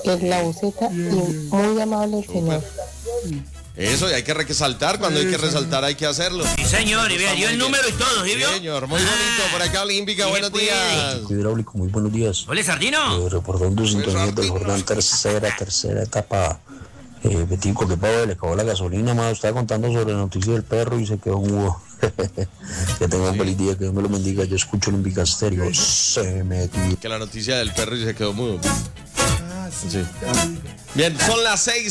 es la buceta y muy amable el señor. Eso, y hay que resaltar, cuando hay que resaltar hay que hacerlo. Sí, señor, y vea, dio el número y todo, ¿sí vio? Señor, muy bonito, por acá Olímpica, sí, buenos días. Hidráulico, muy buenos días. Hola, Sardino. Reportando sintonía del Jordán, tercera etapa. Betico, que pavo, le acabó la gasolina, más estaba contando sobre la noticia del perro y se quedó mudo. Que tenga un feliz día, que Dios me lo bendiga. Yo escucho Olímpica Estéreo. Se metió. Que la noticia del perro y se quedó mudo. Sí. Bien, son las 6.